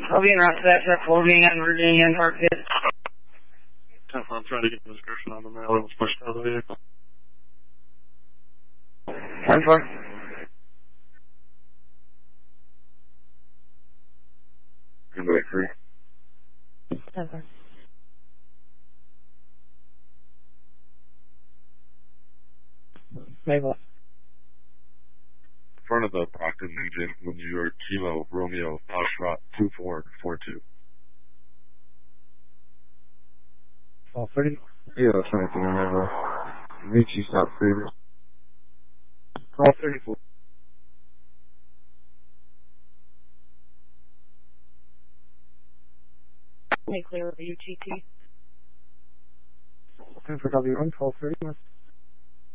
I'll be in route to that truck for being on Virginia and Park Pit. I'm trying to get the description on the mail that was pushed out of the vehicle. 10-4. Good wait for you. 10-4. Maple. In front of the Brockton engine when you are Kilo Romeo Foxtrot 2442. 12:30. Yeah, that's anything I remember. Michi stop favor. 12:34. Make clear of UTT. 10 for W1, 12:30.